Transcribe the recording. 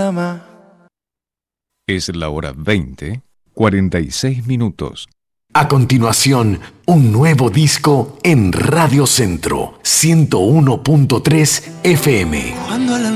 cama. Es la hora 20:46. A continuación, un nuevo disco en Radio Centro 101.3 FM. Cuando la